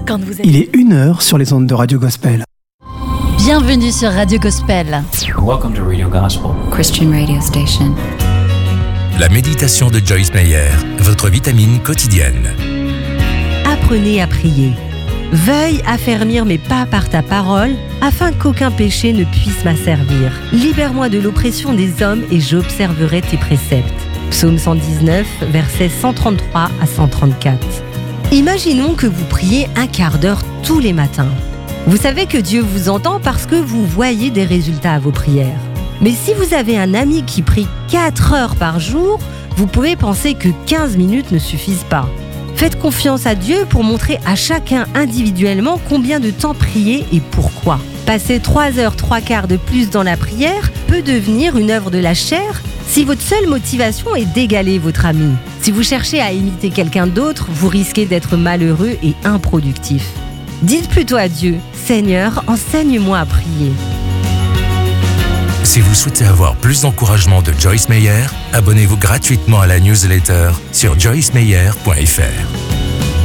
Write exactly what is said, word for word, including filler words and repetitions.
Quand vous êtes... Il est une heure sur les ondes de Radio Gospel. Bienvenue sur Radio Gospel. Welcome to Radio Gospel, Christian radio station. La méditation de Joyce Meyer, votre vitamine quotidienne. Apprenez à prier. Veuille affermir mes pas par ta parole, afin qu'aucun péché ne puisse m'asservir. Libère-moi de l'oppression des hommes et j'observerai tes préceptes. Psaume cent dix-neuf, versets cent trente-trois à cent trente-quatre. Imaginons que vous priez un quart d'heure tous les matins. Vous savez que Dieu vous entend parce que vous voyez des résultats à vos prières. Mais si vous avez un ami qui prie quatre heures par jour, vous pouvez penser que quinze minutes ne suffisent pas. Faites confiance à Dieu pour montrer à chacun individuellement combien de temps prier et pourquoi. Passer trois heures, trois quarts de plus dans la prière peut devenir une œuvre de la chair si votre seule motivation est d'égaler votre ami. Si vous cherchez à imiter quelqu'un d'autre, vous risquez d'être malheureux et improductif. Dites plutôt à Dieu, « Seigneur, enseigne-moi à prier ». Si vous souhaitez avoir plus d'encouragement de Joyce Meyer, abonnez-vous gratuitement à la newsletter sur joyce meyer point f r.